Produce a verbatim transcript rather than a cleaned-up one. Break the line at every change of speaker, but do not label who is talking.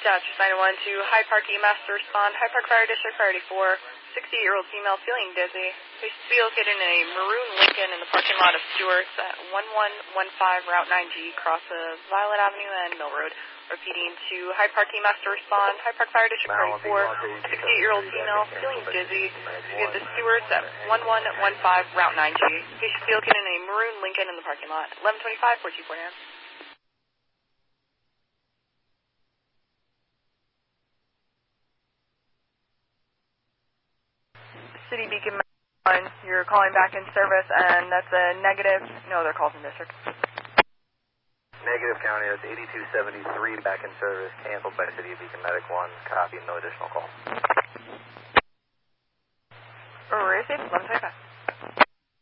Dispatch nine one to Hyde Park E M S to respond. Hyde Park Fire District Priority four. sixty-eight-year-old female feeling dizzy. Patient feels getting in a maroon Lincoln in the parking lot of Stewart's at one one one five Route nine G, cross of Violet Avenue and Mill Road. Repeating to Hyde Park E M S to respond. Hyde Park Fire District Priority four. sixty-eight-year-old female feeling dizzy. To get the Stewart's at one one one five Route nine G. Patient feels getting in a maroon Lincoln in the parking lot. eleven twenty-five, four two four nine. City Beacon one, you're calling back in service, and that's a negative. No other calls in district.
Negative County, that's eighty-two seventy-three back in service, canceled by City of Beacon Medic one, copy, no additional call.
Received, eleven twenty-five.